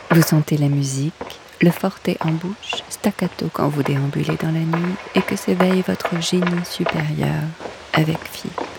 Vous sentez la musique, le forte en bouche, staccato quand vous déambulez dans la nuit et que s'éveille votre génie supérieur avec Fi.